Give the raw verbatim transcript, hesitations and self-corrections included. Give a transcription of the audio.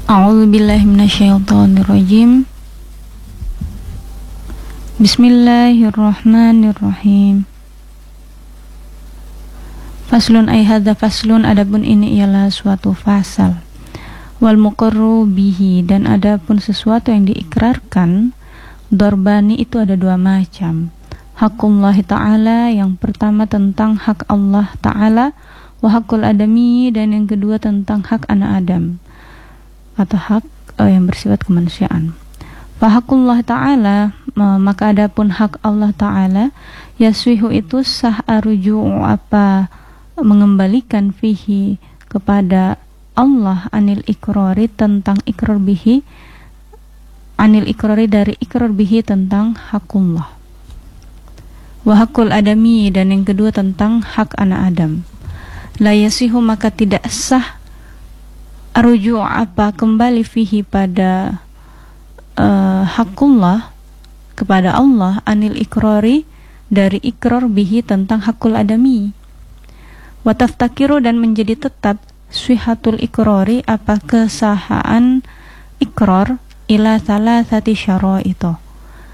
A'udzu billahi minasyaitonir rajim. Bismillahirrahmanirrahim. Faslun ay hadza faslun, adapun ini ialah suatu fasal. Wal muqarru bihi, dan adapun sesuatu yang diikrarkan, darbani itu ada dua macam. Haqqullah ta'ala, yang pertama tentang hak Allah ta'ala, wa haqqul adami, dan yang kedua tentang hak anak Adam atau hak uh, yang bersifat kemanusiaan. Fahakullah ta'ala, maka adapun hak Allah ta'ala, yaswihu itu sah aruju'u, apa mengembalikan fihi kepada Allah, anil ikrari, tentang ikrar bihi, anil ikrari, dari ikrar bihi tentang hakullah. Wa hakul adami, dan yang kedua tentang hak anak Adam. La yasihu, maka tidak sah aruju'u, apa kembali fihi pada Uh, hakullah kepada Allah, anil ikrari, dari ikrar bihi tentang hakul adami. Wa taftakiru, dan menjadi tetap swihatul ikrari, apa kesahaan ikrar, ila salasati syara'ito,